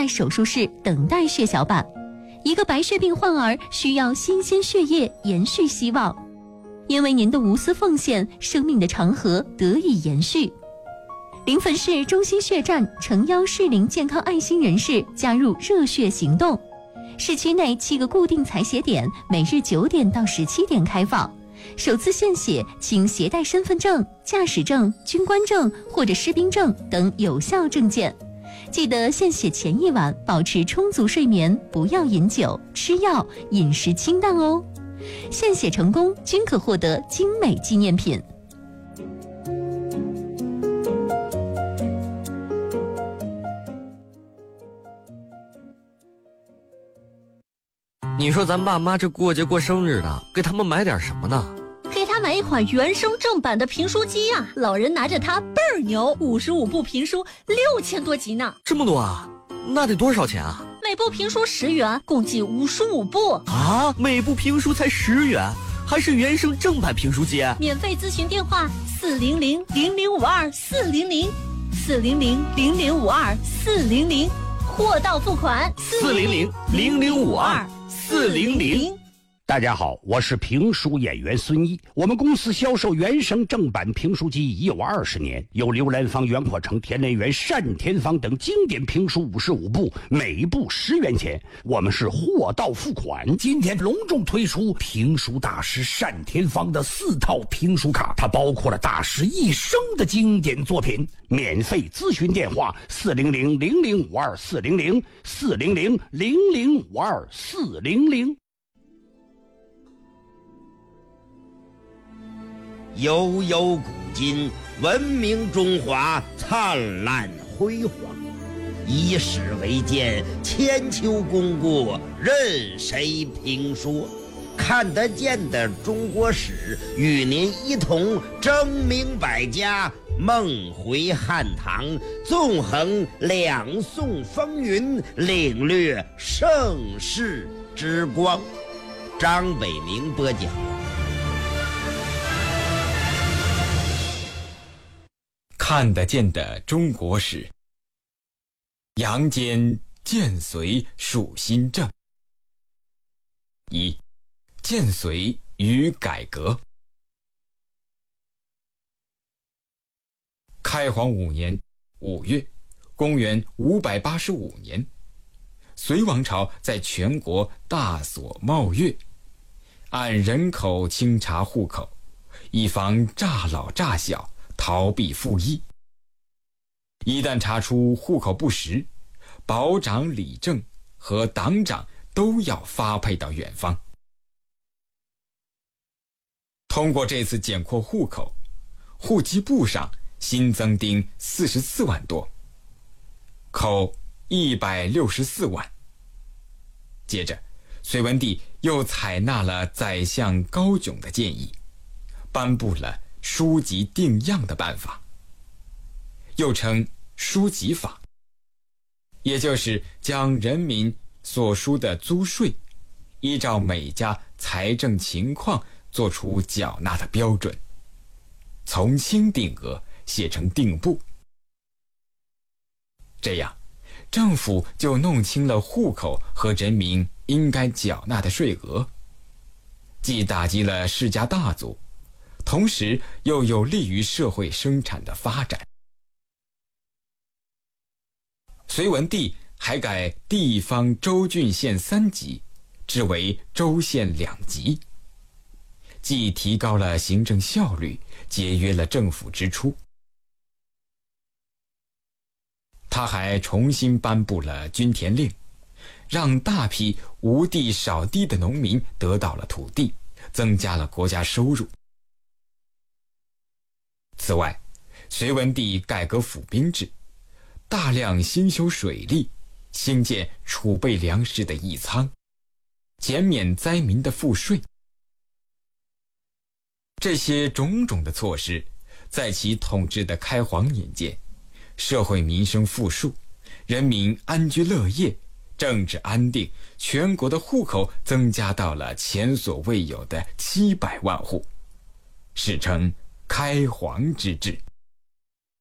在手术室等待血小板。一个白血病患儿需要新鲜血液延续希望，因为您的无私奉献，生命的长河得以延续。临汾市中心血站诚邀适龄健康爱心人士加入热血行动。市区内7个固定采血点，每日9点到17点开放。首次献血请携带身份证、驾驶证、军官证或者士兵证等有效证件。记得献血前1晚保持充足睡眠，不要饮酒、吃药，饮食清淡哦。献血成功均可获得精美纪念品。 你说咱爸妈这过节过生日的，给他们买点什么呢？ 给他买一款原声正版的评书机啊，老人拿着它倍儿牛，55部评书6000多集呢。 这么多啊？那得多少钱啊？ 每部评书10元，共计55部啊！每部评书才10元，还是原声正版评书机？ 免费咨询电话400-0052-400，400-0052-400，货到付款 400-0052-400。 大家好，我是评书演员孙一。我们公司销售原声正版评书机已有20年，有刘兰芳、袁阔成、田连元、单田芳等经典评书55部，每部10元钱。我们是货到付款。今天隆重推出评书大师单田芳的4套评书卡，它包括了大师一生的经典作品。免费咨询电话400-0052-400，400-0052-400。 悠悠古今，文明中华灿烂辉煌。以史为鉴，千秋功过任谁评说？看得见的中国史，与您一同争明百家，梦回汉唐，纵横2宋风云，领略盛世之光。张北明播讲。 看得见的中国史，杨坚建隋属新政。1. 建隋与改革。开皇5年5月，公元585年，隋王朝在全国大锁贸月，按人口清查户口，以防诈老诈小，逃避赋役。一旦查出户口不实，保长、理政和党长都要发配到远方。通过这次检扩户口，户籍簿上新增丁44万多，口164万。接着，隋文帝又采纳了宰相高炯的建议，颁布了书籍定样的办法，又称书籍法，也就是将人民所书的租税依照每家财政情况做出缴纳的标准，从轻定额写成定簿。这样，政府就弄清了户口和人民应该缴纳的税额，既打击了世家大族，同时又有利于社会生产的发展。隋文帝还改地方州郡县3级，制为州县2级，既提高了行政效率，节约了政府支出。他还重新颁布了均田令，让大批无地少地的农民得到了土地，增加了国家收入。此外，隋文帝改革府兵制，大量兴修水利，兴建储备粮食的义仓，减免灾民的赋税。这些种种的措施，在其统治的开皇年间，社会民生富庶，人民安居乐业，政治安定，全国的户口增加到了前所未有的700万户，史称开皇之治。